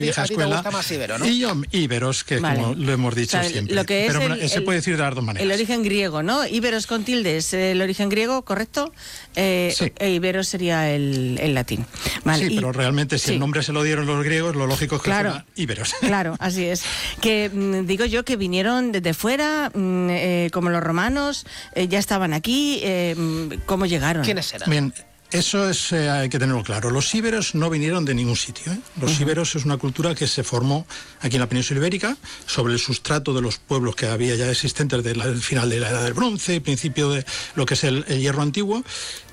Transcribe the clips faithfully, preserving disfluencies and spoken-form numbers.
vieja a ti escuela. te gusta más íbero, ¿no? Y yo, íberos, que Vale. como lo hemos dicho O sea, siempre. lo que es Pero el- bueno, se el- puede decir de las dos maneras. El origen griego, ¿no? Íberos con tilde es el origen griego, ¿correcto? Eh, Sí. E ibero sería el, el latín. Vale, sí, y- pero realmente si sí. el nombre se lo dieron los griegos, lo lógico es que Claro. fuera íberos. Claro, así es. Que mm, digo yo que vinieron desde fuera, mm, eh, como los romanos, eh, ya estaban aquí, eh, mm, ¿cómo llegaron? ¿Quiénes eran? Bien, eso es, eh, hay que tenerlo claro. Los íberos no vinieron de ningún sitio, ¿eh? Los uh-huh. íberos es una cultura que se formó aquí en la península ibérica sobre el sustrato de los pueblos que había ya existentes desde el final de la Edad del Bronce, principio de lo que es el, el Hierro Antiguo,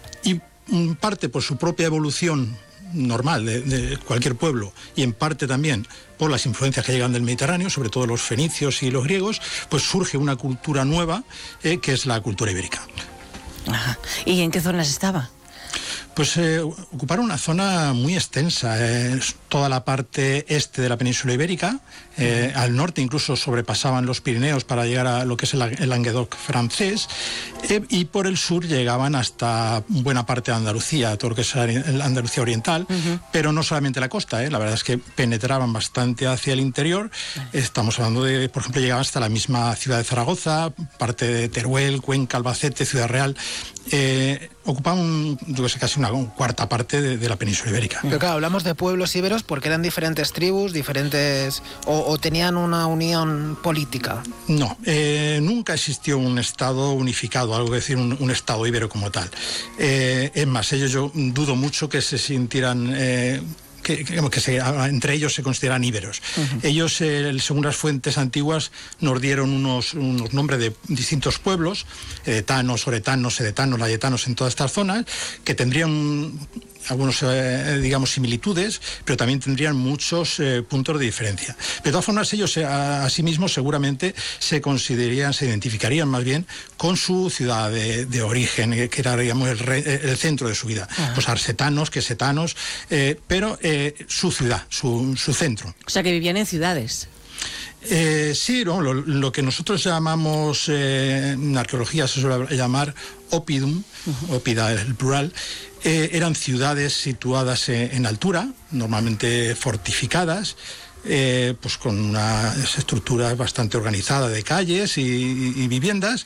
y en parte por su propia evolución normal de, de cualquier pueblo y en parte también por las influencias que llegan del Mediterráneo, sobre todo los fenicios y los griegos, pues surge una cultura nueva eh, que es la cultura ibérica. Ajá. ¿Y en qué zonas estaba? Pues eh, ocuparon una zona muy extensa, eh, toda la parte este de la península ibérica, eh, al norte incluso sobrepasaban los Pirineos para llegar a lo que es el, el Languedoc francés, eh, y por el sur llegaban hasta buena parte de Andalucía, todo lo que es la Andalucía oriental, uh-huh. pero no solamente la costa, eh, la verdad es que penetraban bastante hacia el interior. Uh-huh. Estamos hablando de, por ejemplo, llegaban hasta la misma ciudad de Zaragoza, parte de Teruel, Cuenca, Albacete, Ciudad Real. Eh, ocupaban, yo que sé, casi una cuarta parte de, de la península ibérica. Pero claro, hablamos de pueblos íberos porque eran diferentes tribus, diferentes o, o tenían una unión política. No, eh, nunca existió un estado unificado, algo que decir un, un estado íbero como tal. Eh, es más, ellos yo dudo mucho que se sintieran eh, que, que, que se, entre ellos se consideran íberos. Uh-huh. Ellos, eh, según las fuentes antiguas, nos dieron unos, unos nombres de distintos pueblos, edetanos, oretanos, edetanos, layetanos, en todas estas zonas, que tendrían algunos, eh, digamos, similitudes, pero también tendrían muchos eh, puntos de diferencia. De todas formas, ellos eh, a, a sí mismos seguramente se considerarían, se identificarían más bien con su ciudad de, de origen, eh, que era, digamos, el, re, el centro de su vida. Ajá. Los arsetanos, quesetanos, eh, pero eh, su ciudad, su, su centro. O sea, que vivían en ciudades. Eh, sí, no, lo, lo que nosotros llamamos, eh, en arqueología se suele llamar oppidum, uh-huh. oppida es el plural, eh, eran ciudades situadas eh, en altura, normalmente fortificadas, eh, pues con una estructura bastante organizada de calles y, y, y viviendas.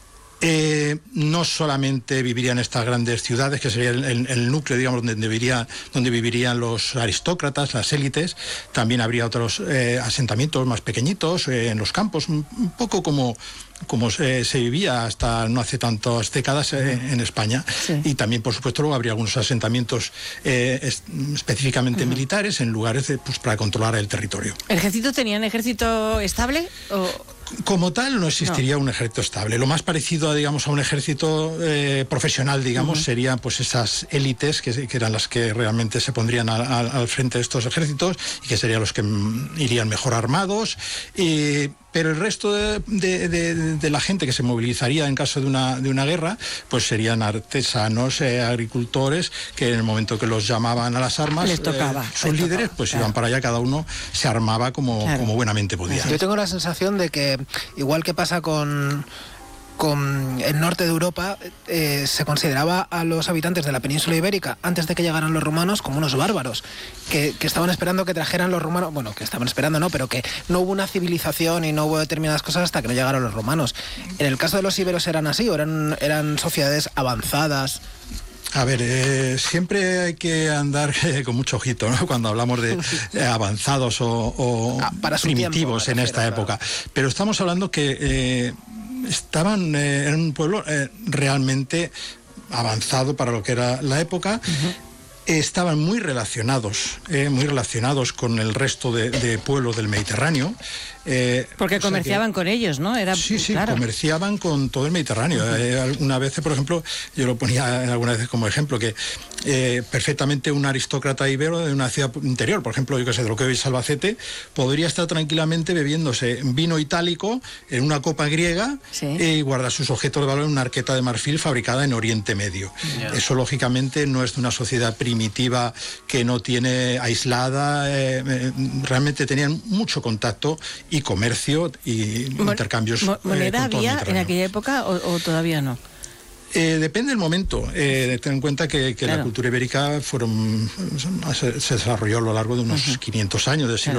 Eh, no solamente vivirían en estas grandes ciudades, que sería el, el, el núcleo, digamos, donde, viviría, donde vivirían los aristócratas, las élites, también habría otros eh, asentamientos más pequeñitos eh, en los campos, un, un poco como, como se, se vivía hasta no hace tantas décadas eh, en España. Sí. Y también, por supuesto, luego habría algunos asentamientos eh, es, específicamente uh-huh. militares en lugares de, pues, para controlar el territorio. ¿El ejército tenía un ejército estable o...? Como tal, no existiría no. un ejército estable. Lo más parecido a, digamos, a un ejército eh, profesional, digamos, uh-huh. serían pues esas élites que, que eran las que realmente se pondrían a, a, al frente de estos ejércitos y que serían los que m, irían mejor armados. Y, pero el resto de, de, de, de la gente que se movilizaría en caso de una, de una guerra, pues serían artesanos, eh, agricultores, que en el momento que los llamaban a las armas, les tocaba, eh, sus les líderes, tocaba, pues claro. iban para allá, cada uno se armaba como, claro. como buenamente podía. Yo tengo la sensación de que, igual que pasa con... con el norte de Europa, eh, se consideraba a los habitantes de la península ibérica, antes de que llegaran los romanos, como unos bárbaros, que, que estaban esperando que trajeran los romanos, bueno, que estaban esperando, no, pero que no hubo una civilización y no hubo determinadas cosas hasta que no llegaron los romanos. En el caso de los íberos eran así, o eran, eran sociedades avanzadas. A ver, eh, siempre hay que andar eh, con mucho ojito, ¿no? Cuando hablamos de eh, avanzados o, o ah, para primitivos tiempo, en esta refiero, época. Claro. Pero estamos hablando que eh, estaban eh, en un pueblo eh, realmente avanzado para lo que era la época. Uh-huh. Estaban muy relacionados, eh, muy relacionados con el resto de, de pueblos del Mediterráneo. Eh, Porque comerciaban que, con ellos, ¿no? Era, sí, sí, claro. comerciaban con todo el Mediterráneo. Uh-huh. eh, una vez, por ejemplo, yo lo ponía algunas veces como ejemplo, que eh, perfectamente un aristócrata ibero de una ciudad interior, por ejemplo, yo que sé, de lo que hoy es Albacete, podría estar tranquilamente bebiéndose vino itálico en una copa griega, sí. eh, y guardar sus objetos de valor en una arqueta de marfil fabricada en Oriente Medio. Yeah. Eso, lógicamente, no es de una sociedad primitiva que no tiene aislada, eh, eh, realmente tenían mucho contacto y comercio y Mon- intercambios. ¿Moneda eh, había en aquella época o, o todavía no? Eh, depende del momento. Eh, ten en cuenta que, que claro. la cultura ibérica fueron, se, se desarrolló a lo largo de unos uh-huh. quinientos años del siglo